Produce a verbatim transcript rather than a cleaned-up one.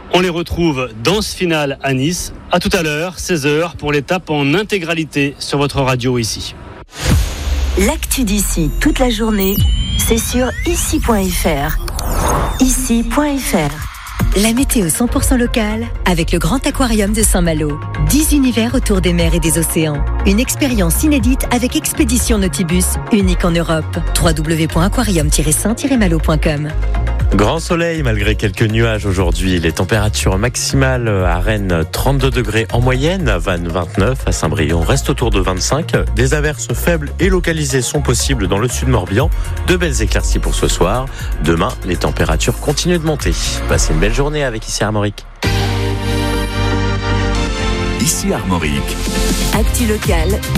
On les retrouve dans ce final à Nice. À tout à l'heure, seize heures, pour l'étape en intégralité sur votre radio ici. L'actu d'ici toute la journée, c'est sur ici point f r. ici point f r. La météo cent pour cent locale avec le Grand Aquarium de Saint-Malo. dix univers autour des mers et des océans. Une expérience inédite avec Expédition Nautibus, unique en Europe. w w w point aquarium tiret saint tiret malo point com. Grand soleil malgré quelques nuages aujourd'hui. Les températures maximales à Rennes, trente-deux degrés en moyenne, à Vannes vingt-neuf, à Saint-Brieuc reste autour de vingt-cinq. Des averses faibles et localisées sont possibles dans le sud Morbihan. De belles éclaircies pour ce soir. Demain, les températures continuent de monter. Passez une belle journée avec Ici Armorique. Ici Armorique. Actu locale,